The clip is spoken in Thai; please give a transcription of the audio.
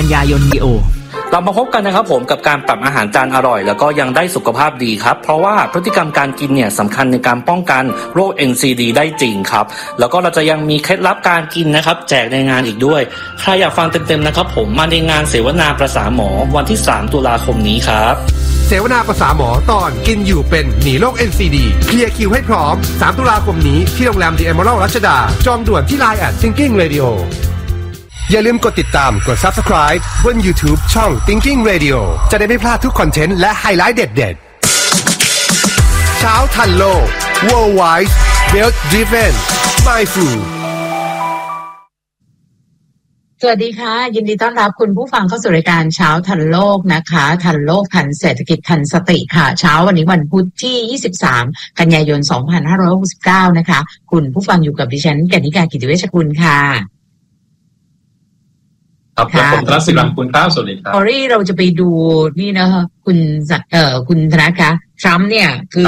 กันยายนดีโอเรามาพบกันนะครับผมกับการปรับอาหารจานอร่อยแล้วก็ยังได้สุขภาพดีครับเพราะว่าพฤติกรรมการกินเนี่ยสำคัญในการป้องกันโรค NCD ได้จริงครับแล้วก็เราจะยังมีเคล็ดลับการกินนะครับแจกในงานอีกด้วยใครอยากฟังเต็มๆนะครับผมมาในงานเสวนาประสาหมอวันที่3ตุลาคมนี้ครับเสวนาประสาหมอตอนกินอยู่เป็นหนีโรค NCD เคลียร์คิวให้พร้อม3ตุลาคมนี้ที่โรงแรม The Emerald รัชดาจองด่วนที่ Line @Thinking Radioอย่าลืมกดติดตามกด Subscribe บน YouTube ช่อง Thinking Radio จะได้ไม่พลาดทุกคอนเทนต์และไฮไลท์เด็ดๆเช้าทันโลก Worldwide Health Driven Mindful สวัสดีค่ะยินดีต้อนรับคุณผู้ฟังเข้าสู่รายการเช้าทันโลกนะคะทันโลกทันเศรษฐกิจทันสติค่ะเช้าวันนี้วันพุธที่23กันยายน2569นะคะคุณผู้ฟังอยู่กับดิฉันกนิกากิติเวชกุลค่ะครับผมธนศิรันคุณครับสวัสดีครับเราจะไปดูนี่นะคะคุณธนัทคะทรัมป์เนี่ยคือ